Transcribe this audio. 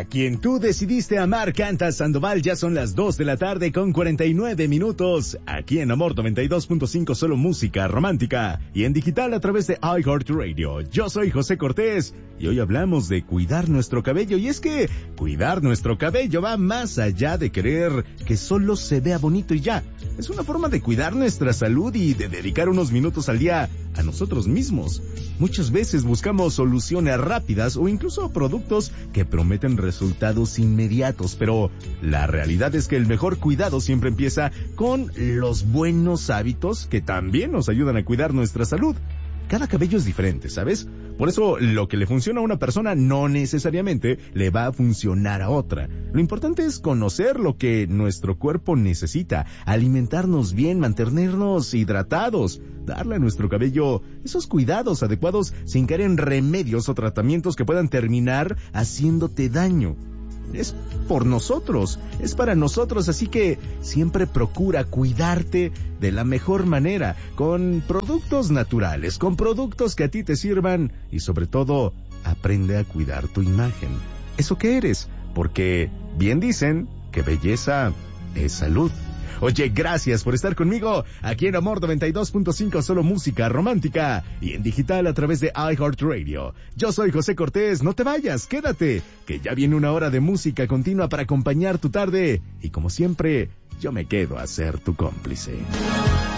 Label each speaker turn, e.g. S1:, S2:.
S1: A quien tú decidiste amar canta Sandoval. Ya son las 2 de la tarde con 49 minutos. Aquí en Amor 92.5, solo música romántica. Y en digital a través de iHeartRadio. Yo soy José Cortés. Y hoy hablamos de cuidar nuestro cabello. Y es que cuidar nuestro cabello va más allá de querer que solo se vea bonito y ya. Es una forma de cuidar nuestra salud y de dedicar unos minutos al día a nosotros mismos. Muchas veces buscamos soluciones rápidas o incluso productos que prometen resultados inmediatos, pero la realidad es que el mejor cuidado siempre empieza con los buenos hábitos que también nos ayudan a cuidar nuestra salud. Cada cabello es diferente, ¿sabes? Por eso lo que le funciona a una persona no necesariamente le va a funcionar a otra. Lo importante es conocer lo que nuestro cuerpo necesita, alimentarnos bien, mantenernos hidratados, darle a nuestro cabello esos cuidados adecuados sin caer en remedios o tratamientos que puedan terminar haciéndote daño. Es por nosotros, es para nosotros, así que siempre procura cuidarte de la mejor manera, con productos naturales, con productos que a ti te sirvan y sobre todo, aprende a cuidar tu imagen, eso que eres, porque bien dicen que belleza es salud. Oye, gracias por estar conmigo aquí en Amor 92.5, solo música romántica y en digital a través de iHeartRadio. Yo soy José Cortés, no te vayas, quédate, que ya viene una hora de música continua para acompañar tu tarde y como siempre, yo me quedo a ser tu cómplice.